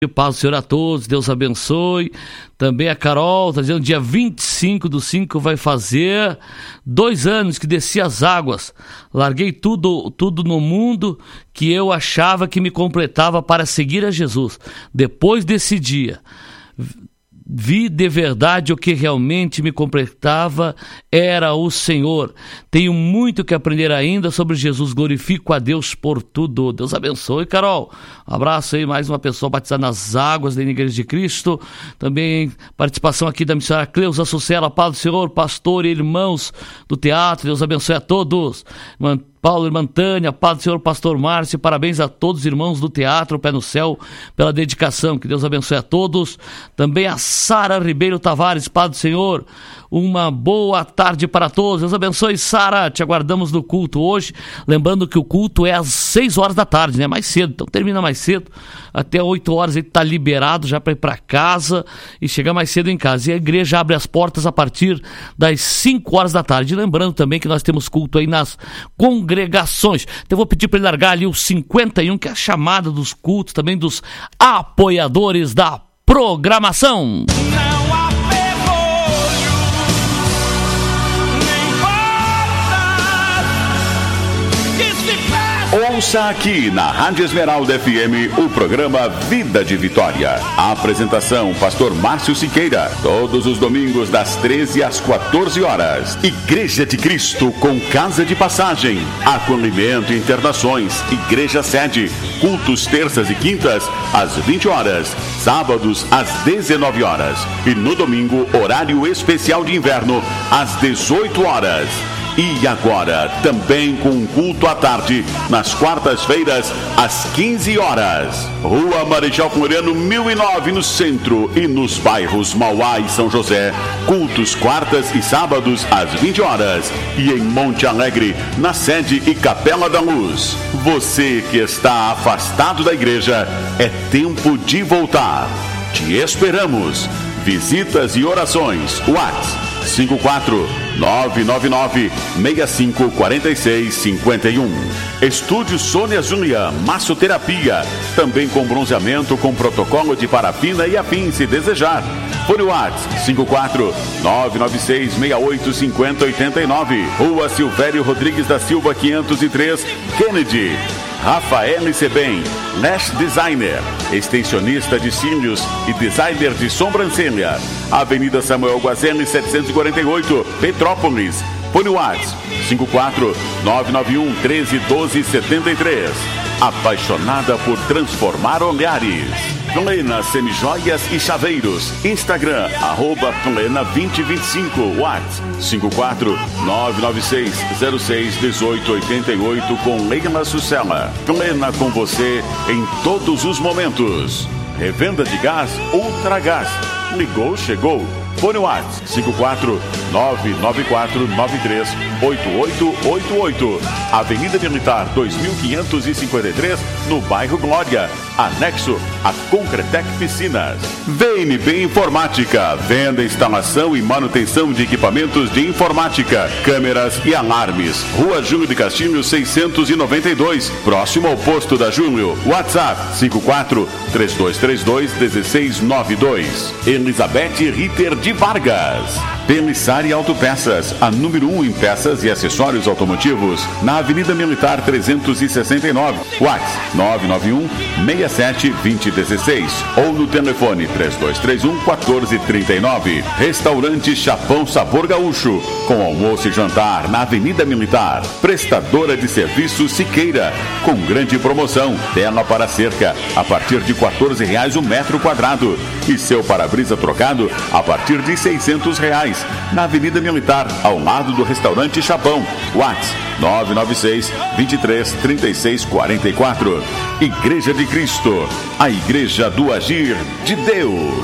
Paz do Senhor a todos, Deus abençoe. Também a Carol está dizendo, dia 25/5 vai fazer 2 anos que desci as águas. Larguei tudo no mundo que eu achava que me completava para seguir a Jesus. Depois desse dia, vi de verdade o que realmente me completava era o Senhor. Tenho muito que aprender ainda sobre Jesus. Glorifico a Deus por tudo. Deus abençoe, Carol. Um abraço aí, mais uma pessoa batizada nas águas da Igreja de Cristo. Também participação aqui da missionária Cleusa Sucela. Paz do Senhor, pastor e irmãos do teatro. Deus abençoe a todos. Paulo, irmã Tânia, paz do Senhor, pastor Márcio, parabéns a todos os irmãos do Teatro Pé no Céu pela dedicação, que Deus abençoe a todos. Também a Sara Ribeiro Tavares, paz do Senhor, uma boa tarde para todos. Deus abençoe, Sara, te aguardamos no culto hoje, lembrando que o culto é às 6 horas da tarde, né? Mais cedo, então termina mais cedo, até 8 horas ele está liberado já para ir para casa e chegar mais cedo em casa. E a igreja abre as portas a partir das 5 horas da tarde. E lembrando também que nós temos culto aí nas congregações. Então eu vou pedir para ele largar ali o 51, que é a chamada dos cultos, também dos apoiadores da programação. Não há ferrolho, nem portas que se fecham. Ouça aqui na Rádio Esmeralda FM o programa Vida de Vitória. A apresentação, pastor Márcio Siqueira. Todos os domingos das 13 às 14 horas. Igreja de Cristo com casa de passagem, acolhimento e internações. Igreja sede. Cultos terças e quintas às 20 horas. Sábados às 19 horas. E no domingo, horário especial de inverno às 18 horas. E agora, também com um culto à tarde, nas quartas-feiras, às 15 horas. Rua Marechal Floriano, 1009, no centro e nos bairros Mauá e São José. Cultos quartas e sábados, às 20 horas. E em Monte Alegre, na sede e Capela da Luz. Você que está afastado da igreja, é tempo de voltar. Te esperamos. Visitas e orações. WhatsApp 54999-654651. Estúdio Sônia Júlia, massoterapia, também com bronzeamento com protocolo de parafina e afim, se desejar. Por WhatsApp 54996685089. Rua Silvério Rodrigues da Silva 503, Kennedy. Rafael Sebem, Lash Designer, extensionista de cílios e designer de sobrancelha. Avenida Samuel Guazelli 748, Petrópolis. Fone WhatsApp 54991131273. Apaixonada por transformar olhares. Plena Semijoias e Chaveiros. Instagram, @Plena2025. WhatsApp 54996061888 com Leila Sucela. Plena com você em todos os momentos. Revenda de gás Ultragás. Ligou, chegou. Fone WhatsApp 54994938888. Avenida Militar 2553, no bairro Glória, anexo a Concretec Piscinas. VNB Informática, venda, instalação e manutenção de equipamentos de informática, câmeras e alarmes. Rua Júlio de Castilho 692, próximo ao posto da Júlio. WhatsApp 54-3232-1692. Elizabeth Ritter de Vargas. Pelissari Autopeças, a número 1 em peças e acessórios automotivos, na Avenida Militar 369, WhatsApp 991-67-2016 ou no telefone 3231-1439. Restaurante Chapão Sabor Gaúcho, com almoço e jantar na Avenida Militar. Prestadora de serviços Siqueira, com grande promoção, tela para cerca, a partir de R$14 o metro quadrado. E seu para-brisa trocado a partir de R$600. Na Avenida Militar, ao lado do restaurante Chapão. WhatsApp 996-23-3644. Igreja de Cristo, a igreja do agir de Deus.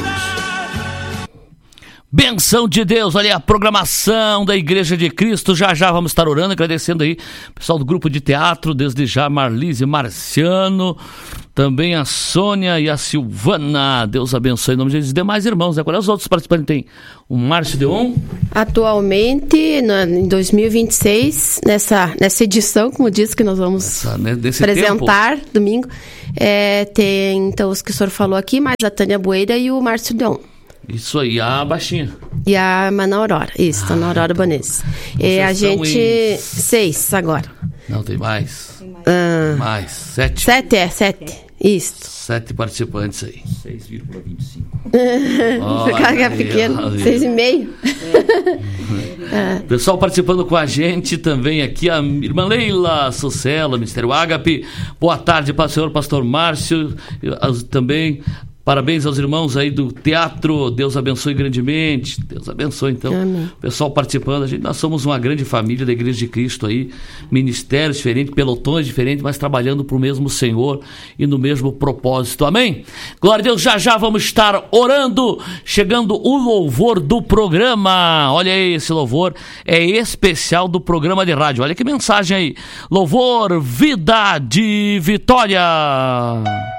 Benção de Deus, olha a programação da Igreja de Cristo. Já vamos estar orando, agradecendo aí o pessoal do grupo de teatro, desde já Marlise Marciano. também a Sônia e a Silvana. Deus abençoe em nome de Jesus. Demais irmãos, né? Qual é os outros participantes? Tem o Márcio Deon. Atualmente, em 2026, nessa edição, como disse, que nós vamos apresentar domingo, tem então os que o senhor falou aqui, mais a Tânia Bueira e o Márcio Deon. Isso aí, a baixinha. E a Ana Aurora, isso, a Ana Aurora Bones. A gente... 6 agora. Não, tem mais. Mais, 7. 7, isso. 7 participantes aí. 6,25. Carga é pequeno, 6,5. Pessoal participando com a gente também aqui, a irmã Leila Socella, Ministério Ágape. Boa tarde para o senhor pastor Márcio, também. Parabéns aos irmãos aí do teatro, Deus abençoe grandemente, Deus abençoe então. Amém. O pessoal participando, nós somos uma grande família da Igreja de Cristo aí, ministérios diferentes, pelotões diferentes, mas trabalhando para o mesmo Senhor e no mesmo propósito, amém? Glória a Deus, já vamos estar orando, chegando o louvor do programa, olha aí, esse louvor é especial do programa de rádio, olha que mensagem aí, louvor Vida de Vitória.